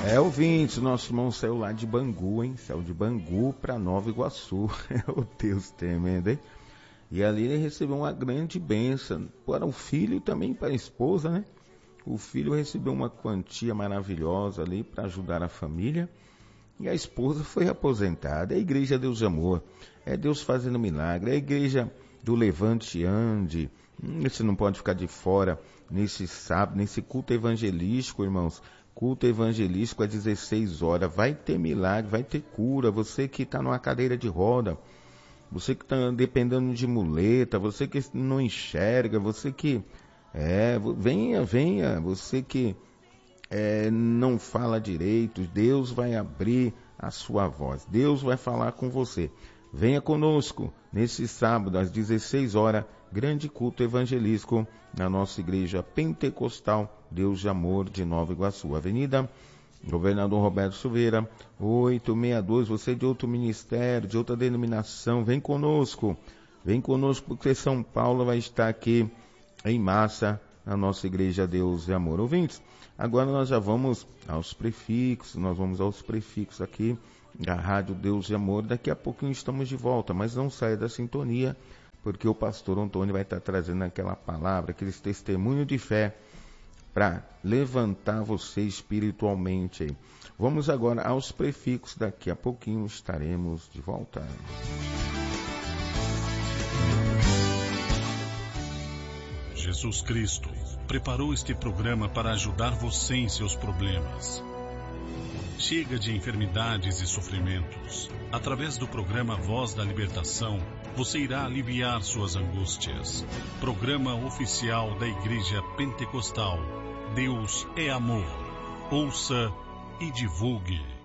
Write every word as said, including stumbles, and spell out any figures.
É, ouvintes, nosso irmão saiu lá de Bangu, hein? Saiu de Bangu para Nova Iguaçu. É o Deus tremendo, hein? E ali ele recebeu uma grande bênção para o filho e também para a esposa, né? O filho recebeu uma quantia maravilhosa ali para ajudar a família. E a esposa foi aposentada. É a igreja Deus de Amor. É Deus fazendo milagre. É a igreja do Levante Ande. Hum, você não pode ficar de fora nesse sábado, nesse culto evangelístico, irmãos. Culto evangelístico às dezesseis horas. Vai ter milagre, vai ter cura. Você que está numa cadeira de roda, você que está dependendo de muleta, você que não enxerga, você que... É, venha, venha. Você que é, não fala direito, Deus vai abrir a sua voz. Deus vai falar com você. Venha conosco nesse sábado às dezesseis horas, grande culto evangelístico na nossa igreja pentecostal Deus de Amor de Nova Iguaçu. Avenida Governador Roberto Silveira, oitocentos e sessenta e dois. Você de outro ministério, de outra denominação, vem conosco. Vem conosco porque São Paulo vai estar aqui em massa na nossa igreja Deus de Amor. Ouvintes, agora nós já vamos aos prefixos, nós vamos aos prefixos aqui da Rádio Deus de Amor. Daqui a pouquinho estamos de volta, mas não saia da sintonia, porque o pastor Antônio vai estar trazendo aquela palavra, aqueles testemunhos de fé para levantar você espiritualmente. Vamos agora aos prefixos, daqui a pouquinho estaremos de volta. Jesus Cristo preparou este programa para ajudar você em seus problemas. Chega de enfermidades e sofrimentos. Através do programa Voz da Libertação, você irá aliviar suas angústias. Programa oficial da Igreja Pentecostal. Deus é amor. Ouça e divulgue.